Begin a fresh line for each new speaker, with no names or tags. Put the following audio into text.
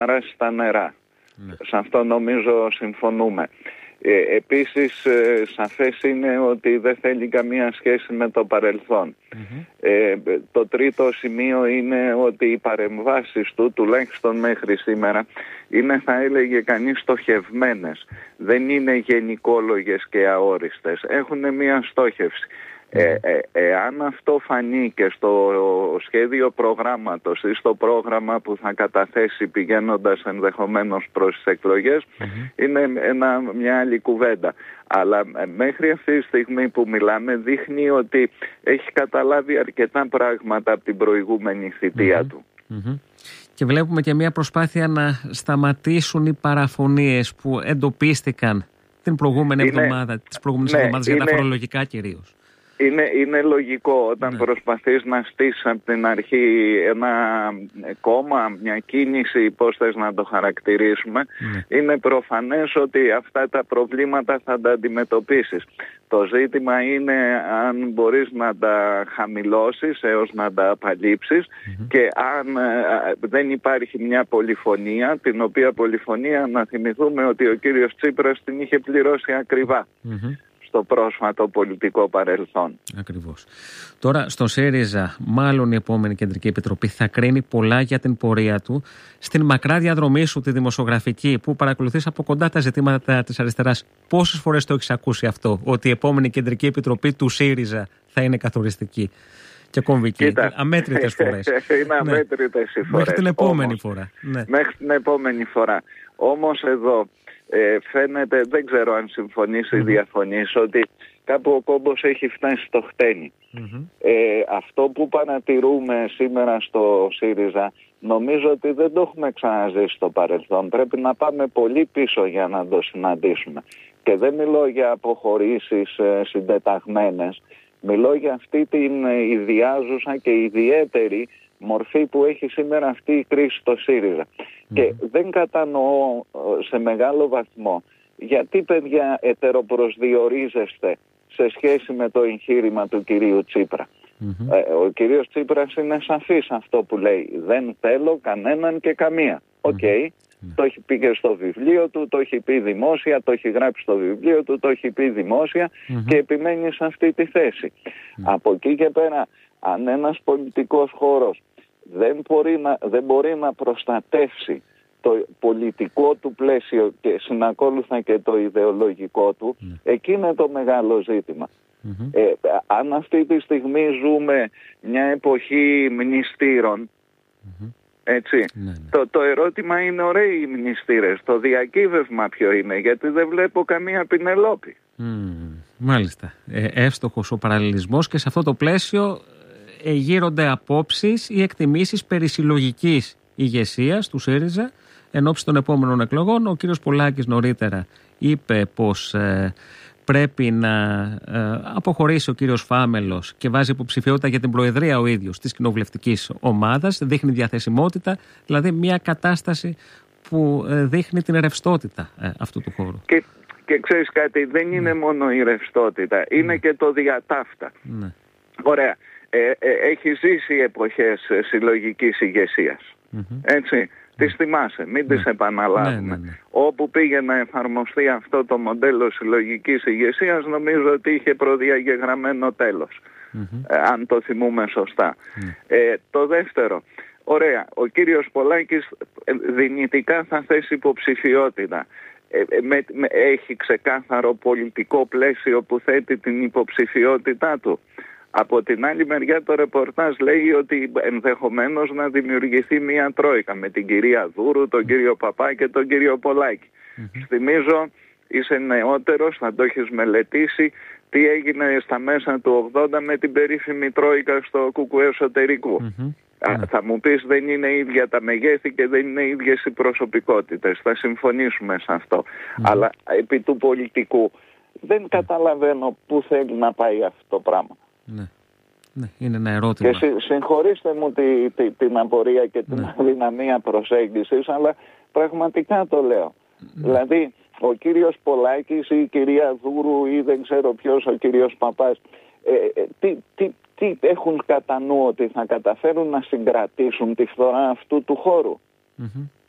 στα νερά. Σε αυτό νομίζω συμφωνούμε. Επίσης σαφές είναι ότι δεν θέλει καμία σχέση με το παρελθόν. Το τρίτο σημείο είναι ότι οι παρεμβάσεις του, τουλάχιστον μέχρι σήμερα, είναι, θα έλεγε κανείς, στοχευμένες. Δεν είναι γενικόλογες και αόριστες. Έχουν μία στόχευση. Εάν αυτό φανεί και στο σχέδιο προγράμματος ή στο πρόγραμμα που θα καταθέσει πηγαίνοντας ενδεχομένως προς τις εκλογές, είναι μια άλλη κουβέντα. Αλλά μέχρι αυτή τη στιγμή που μιλάμε δείχνει ότι έχει καταλάβει αρκετά πράγματα από την προηγούμενη θητεία του.
Και βλέπουμε και μια προσπάθεια να σταματήσουν οι παραφωνίες που εντοπίστηκαν την προηγούμενη εβδομάδα, τις προηγούμενες εβδομάδες για τα φορολογικά κυρίως.
Είναι λογικό όταν προσπαθείς να στήσεις από την αρχή ένα κόμμα, μια κίνηση, πώς θες να το χαρακτηρίσουμε, είναι προφανές ότι αυτά τα προβλήματα θα τα αντιμετωπίσεις. Το ζήτημα είναι αν μπορείς να τα χαμηλώσεις έως να τα απαλείψεις και αν δεν υπάρχει μια πολυφωνία, την οποία πολυφωνία να θυμηθούμε ότι ο κύριος Τσίπρας την είχε πληρώσει ακριβά. Στο πρόσφατο πολιτικό παρελθόν.
Ακριβώς. Τώρα στο ΣΥΡΙΖΑ, μάλλον η επόμενη Κεντρική Επιτροπή θα κρίνει πολλά για την πορεία του. Στην μακρά διαδρομή σου, τη δημοσιογραφική, που παρακολουθείς από κοντά τα ζητήματα της αριστεράς, πόσες φορές το έχεις ακούσει αυτό, ότι η επόμενη Κεντρική Επιτροπή του ΣΥΡΙΖΑ θα είναι καθοριστική και κομβική? Αμέτρητες φορές.
Είναι αμέτρητες οι φορές.
Μέχρι την επόμενη φορά.
Μέχρι την επόμενη φορά. Όμως εδώ φαίνεται, δεν ξέρω αν συμφωνείς ή διαφωνείς, ότι κάπου ο κόμπος έχει φτάσει στο χτένι. Αυτό που παρατηρούμε σήμερα στο ΣΥΡΙΖΑ νομίζω ότι δεν το έχουμε ξαναζήσει στο παρελθόν. Πρέπει να πάμε πολύ πίσω για να το συναντήσουμε. Και δεν μιλώ για αποχωρήσεις συντεταγμένες. Μιλώ για αυτή την ιδιάζουσα και ιδιαίτερη μορφή που έχει σήμερα αυτή η κρίση στο ΣΥΡΙΖΑ. Και δεν κατανοώ σε μεγάλο βαθμό γιατί, παιδιά, ετεροπροσδιορίζεστε σε σχέση με το εγχείρημα του κυρίου Τσίπρα. Ο κύριος Τσίπρας είναι σαφής αυτό που λέει. Δεν θέλω κανέναν και καμία. Το έχει πει και στο βιβλίο του, το έχει πει δημόσια, το έχει γράψει στο βιβλίο του, το έχει πει δημόσια και επιμένει σε αυτή τη θέση. Από εκεί και πέρα, αν ένας πολιτικός χώρος δεν μπορεί να προστατεύσει το πολιτικό του πλαίσιο και συνακόλουθα και το ιδεολογικό του, εκεί είναι το μεγάλο ζήτημα. Αν αυτή τη στιγμή ζούμε μια εποχή μνηστήρων, έτσι, το ερώτημα είναι, ωραίοι οι μνηστήρες, το διακύβευμα ποιο είναι? Γιατί δεν βλέπω καμία Πινελόπη.
Μάλιστα. Εύστοχος ο παραλληλισμός, και σε αυτό το πλαίσιο γύρονται απόψεις ή εκτιμήσεις περί συλλογικής ηγεσίας του ΣΥΡΙΖΑ ενόψει των επόμενων εκλογών. Ο κύριος Πολάκης νωρίτερα είπε πως πρέπει να αποχωρήσει ο κύριος Φάμελος και βάζει υποψηφιότητα για την προεδρία ο ίδιος της κοινοβουλευτικής ομάδας. Δείχνει διαθεσιμότητα, δηλαδή μια κατάσταση που δείχνει την ρευστότητα αυτού του χώρου.
Και ξέρεις κάτι, δεν είναι μόνο η ρευστότητα, είναι και το διατάφτα. Ωραία. Έχει ζήσει εποχές συλλογικής ηγεσίας. Έτσι. Τις θυμάσαι, μην τις επαναλάβουμε. Όπου πήγε να εφαρμοστεί αυτό το μοντέλο συλλογικής ηγεσίας, νομίζω ότι είχε προδιαγεγραμμένο τέλος. Αν το θυμούμε σωστά. Το δεύτερο, ωραία, ο κύριος Πολάκης δυνητικά θα θέσει υποψηφιότητα. Έχει ξεκάθαρο πολιτικό πλαίσιο που θέτει την υποψηφιότητά του. Από την άλλη μεριά το ρεπορτάζ λέει ότι ενδεχομένως να δημιουργηθεί μια τρόικα με την κυρία Δούρου, τον κύριο Παπά και τον κύριο Πολάκη. Θυμίζω, είσαι νεότερος, θα το έχεις μελετήσει, τι έγινε στα μέσα του 80 με την περίφημη τρόικα στο Κουκουέ εσωτερικού. Θα μου πεις, δεν είναι ίδια τα μεγέθη και δεν είναι ίδιες οι προσωπικότητες. Θα συμφωνήσουμε σε αυτό. Αλλά επί του πολιτικού δεν καταλαβαίνω πού θέλει να πάει αυτό το πράγμα.
Ναι, είναι ένα ερώτημα.
Και συγχωρήστε μου την απορία και την αδυναμία προσέγγισης, αλλά πραγματικά το λέω. Δηλαδή, ο κύριος Πολάκης ή η κυρία Δούρου ή δεν ξέρω ποιος, ο κύριος Παπάς, τι έχουν κατά νου ότι θα καταφέρουν να συγκρατήσουν τη φθορά αυτού του χώρου?